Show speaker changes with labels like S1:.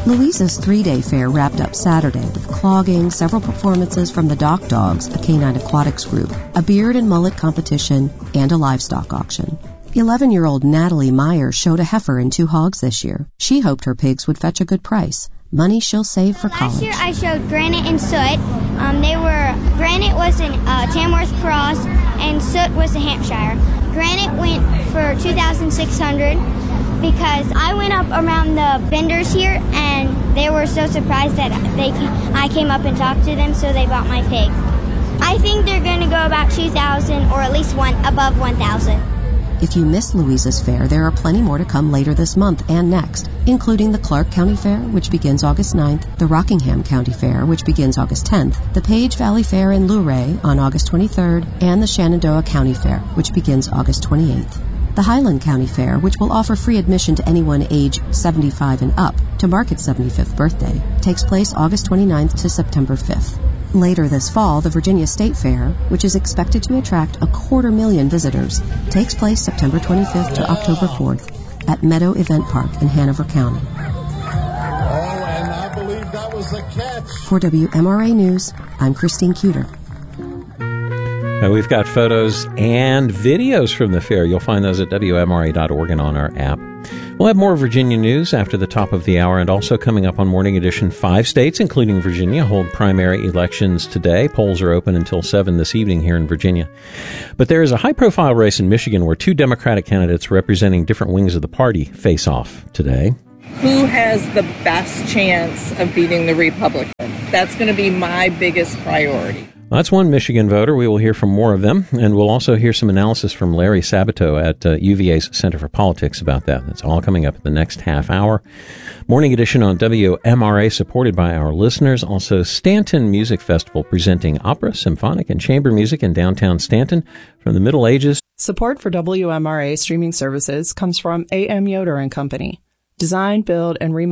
S1: Louisa's 3-day fair wrapped up Saturday with clogging, several performances from the Dock Dogs, a canine aquatics group, a beard and mullet competition, and a livestock auction. 11-year-old Natalie Meyer showed a heifer and 2 hogs this year. She hoped her pigs would fetch a good price, money she'll save for college.
S2: Last year I showed Granite and Soot. Granite was an Tamworth Cross and Soot was a Hampshire. Granite went for $2,600 because I went up around the vendors here and they were so surprised that I came up and talked to them, so they bought my pig. I think they're going to go about $2,000 or at least above $1,000.
S1: If you missed Louisa's Fair, there are plenty more to come later this month and next, including the Clark County Fair, which begins August 9th, the Rockingham County Fair, which begins August 10th, the Page Valley Fair in Luray on August 23rd, and the Shenandoah County Fair, which begins August 28th. The Highland County Fair, which will offer free admission to anyone age 75 and up to mark its 75th birthday, takes place August 29th to September 5th. Later this fall, the Virginia State Fair, which is expected to attract 250,000 visitors, takes place September 25th to October 4th at Meadow Event Park in Hanover County.
S3: Oh, and I believe that was a catch.
S1: For WMRA News, I'm Christine Cuter.
S4: Now, we've got photos and videos from the fair. You'll find those at WMRA.org and on our app. We'll have more Virginia news after the top of the hour, and also coming up on Morning Edition, 5 states, including Virginia, hold primary elections today. Polls are open until 7 this evening here in Virginia. But there is a high-profile race in Michigan where 2 Democratic candidates representing different wings of the party face off today.
S5: Who has the best chance of beating the Republican? That's going to be my biggest priority.
S4: That's one Michigan voter. We will hear from more of them, and we'll also hear some analysis from Larry Sabato at UVA's Center for Politics about that. That's all coming up in the next half hour. Morning Edition on WMRA, supported by our listeners. Also, Stanton Music Festival presenting opera, symphonic, and chamber music in downtown Stanton from the Middle Ages.
S6: Support for WMRA streaming services comes from A.M. Yoder and Company. Design, build, and remodel